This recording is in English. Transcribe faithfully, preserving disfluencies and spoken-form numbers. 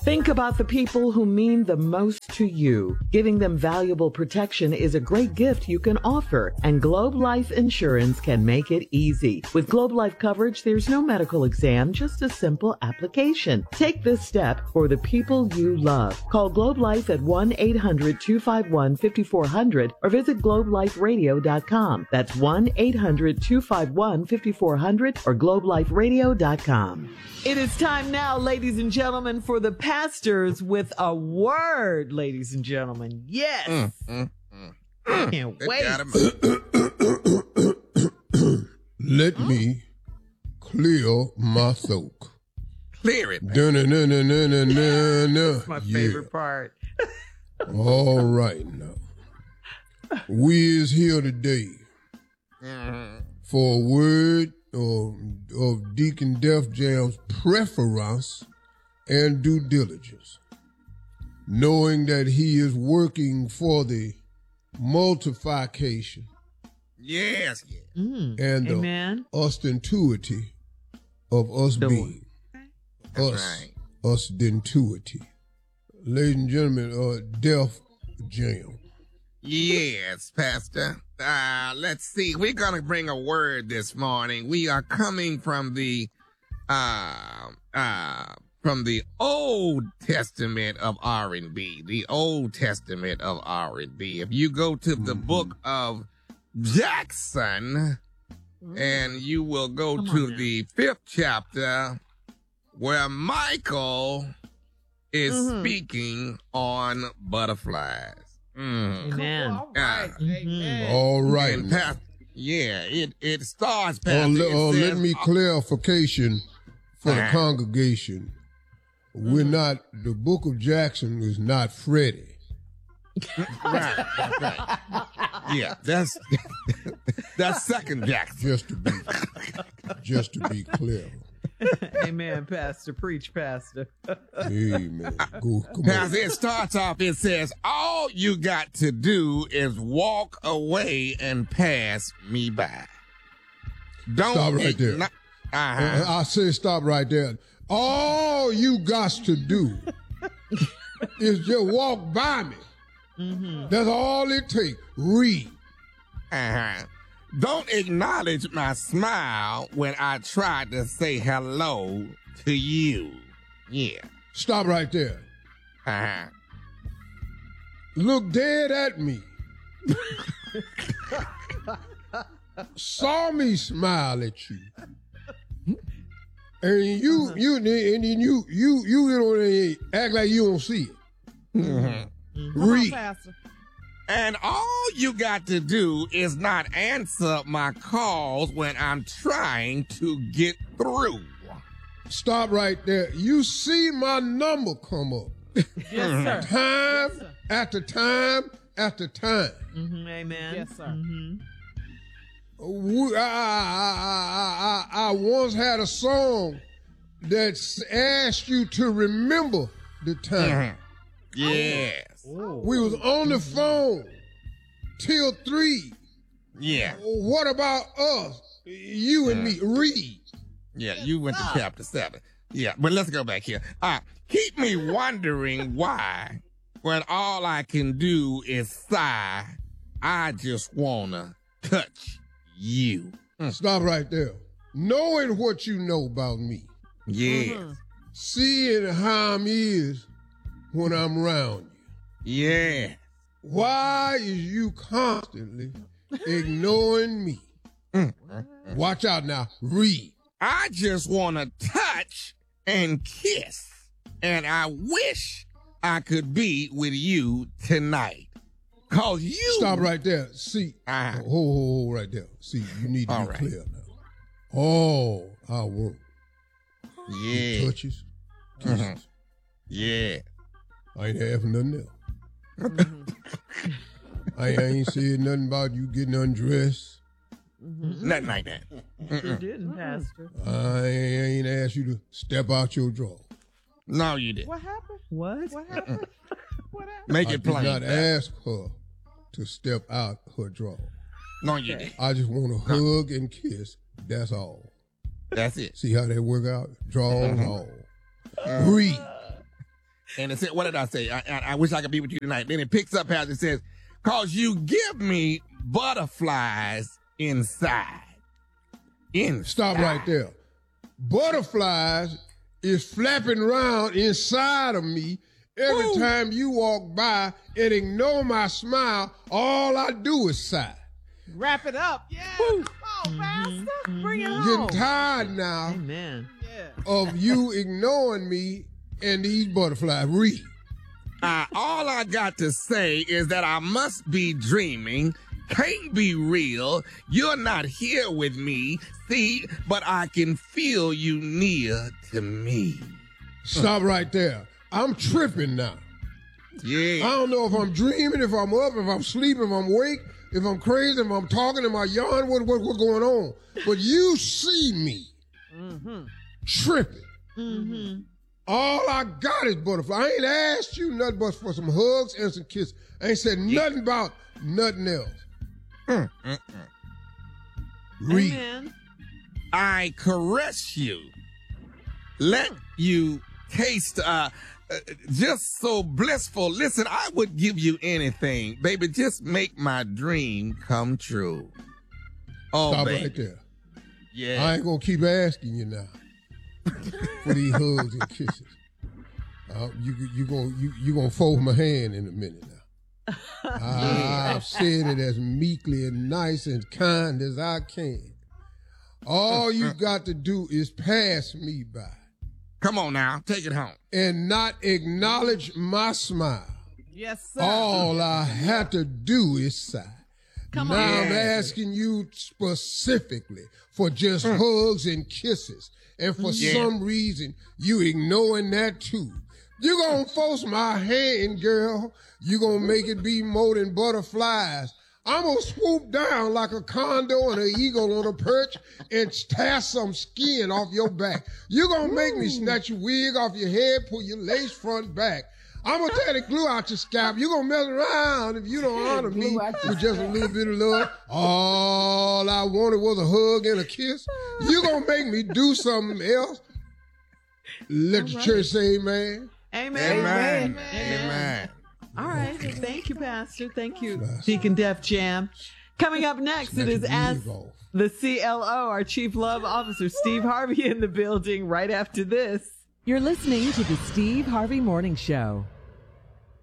Think about the people who mean the most to you. Giving them valuable protection is a great gift you can offer, and Globe Life Insurance can make it easy. With Globe Life coverage, there's no medical exam, just a simple application. Take this step for the people you love. Call Globe Life at one eight hundred two five one five four zero zero or visit globe life radio dot com. That's one eight hundred two five one five four zero zero or globe life radio dot com. It is time now, ladies and gentlemen, for the pastors with a word, ladies and gentlemen. Yes. Mm, mm, mm. Can't wait. Let me clear my throat. Clear it. Dun, dun, dun, dun, dun, dun, dun. That's my yeah. favorite part. All right now. We is here today mm-hmm. for a word of, of Deacon Def Jam's preference and due diligence, knowing that he is working for the multiplication yes, yes. Mm, and the amen. ostentuity of us the being. That's us, right. ostentuity. Ladies and gentlemen, uh, Def Jam. Yes, Pastor. Uh, let's see. We're going to bring a word this morning. We are coming from the, uh, uh, from the Old Testament of R and B, the Old Testament of R and B. If you go to the mm-hmm. book of Jackson, mm-hmm. and you will go Come to the fifth chapter where Michael is mm-hmm. speaking on butterflies. Mm. Amen. All right. Uh, mm-hmm. All right. And past, yeah, it, it starts, Pastor. Oh, le- it oh, says, let me clarification for uh-huh. the congregation. We're mm-hmm. not, the book of Jackson is not Freddie. Right, that's right. Yeah, that's, that's second Jackson. Just to be, just to be clear. Amen, Pastor. Preach, Pastor. Amen. Go, come Pastor, on. it starts off, it says, all you got to do is walk away and pass me by. Don't Stop right there. Igno- uh-huh. I say stop right there. All you got to do is just walk by me. Mm-hmm. That's all it takes. Read. Uh-huh. Don't acknowledge my smile when I try to say hello to you. Yeah. Stop right there. Uh-huh. Look dead at me. Saw me smile at you. And you, you, and then you, you, you, you don't act like you don't see it. Mm-hmm. Mm-hmm. Read. On, and all you got to do is not answer my calls when I'm trying to get through. Stop right there. You see my number come up. Yes, sir. Time yes, sir. after time after time. Mm-hmm. Amen. Yes, sir. Mm-hmm. I, I, I, I once had a song that asked you to remember the time. Mm-hmm. Yes. Oh. We was on the phone till three. Yeah. What about us? You and me. Read. Yeah, you went to chapter seven. Yeah, but let's go back here. All right. Keep me wondering why, when all I can do is sigh, I just wanna touch you. Mm. Stop right there. Knowing what you know about me. Yes. Mm-hmm. Seeing how I'm is when I'm around you. Yeah. Why is you constantly ignoring me? Mm-hmm. Watch out now. Read. I just want to touch and kiss, and I wish I could be with you tonight. Cause you... Stop right there. See, uh-huh. hold, hold, hold right there. See, you need to All be right. clear now. All I want yeah. is touches, kisses. Mm-hmm. Yeah. I ain't having nothing else. Mm-hmm. I, I ain't said nothing about you getting undressed. Mm-hmm. Nothing like that. You didn't, Pastor. I ain't asked you to step out your drawer. No, you didn't. What happened? What? What happened? What happened? Make I it plain. I did not ask her to step out her drawer. No, you didn't. I just want to no. hug and kiss. That's all. That's it. See how they work out? Drawers, mm-hmm. all. Uh, Breathe. And it said, what did I say? I, I, I wish I could be with you tonight. Then it picks up as it says, cause you give me butterflies inside. Inside. Stop right there. Butterflies is flapping around inside of me every Woo. time you walk by and ignore my smile. All I do is sigh. Wrap it up. Yeah. Woo. Come on, Pastor. Mm-hmm. Bring it home. Getting tired now Amen. of you ignoring me and these butterflies. Read. Uh, all I got to say is that I must be dreaming. Can't be real. You're not here with me. See, but I can feel you near to me. Stop right there. I'm tripping now. Yeah. I don't know if I'm dreaming, if I'm up, if I'm sleeping, if I'm awake, if I'm crazy, if I'm talking in my yarn, what, what, what's going on? But you see me mm-hmm. tripping. Mm-hmm. All I got is butterfly. I ain't asked you nothing but for some hugs and some kisses. I ain't said nothing about nothing else. Mm, mm, mm. Read. Amen. I caress you. Let you taste uh, uh, just so blissful. Listen, I would give you anything. Baby, just make my dream come true. Oh, Stop baby. right there. Yeah. I ain't going to keep asking you now for these hugs and kisses. Uh, you you going you, you gonna fold my hand in a minute now. I've said it as meekly and nice and kind as I can. All you got to do is pass me by. Come on now, take it home. And not acknowledge my smile. Yes, sir. All I have to do is sigh. Come now on. I'm asking you specifically for just mm. hugs and kisses. And for yeah. some reason, you ignoring that too. You gonna force my hand, girl. You gonna make it be more than butterflies. I'm gonna swoop down like a condor and an eagle on a perch and tear some skin off your back. You gonna make me snatch your wig off your head, pull your lace front back. I'm gonna tear the glue out your scalp. You gonna mess around if you don't honor me with just a little bit of love. All I wanted was a hug and a kiss. You gonna make me do something else. Let All the right. church say amen. Amen. Amen. Amen. Amen. All right. Thank you, Pastor. Thank you, Deacon Def Jam. Coming up next, it is Ask the C L O, our Chief Love Officer, Steve Harvey, in the building right after this. You're listening to the Steve Harvey Morning Show.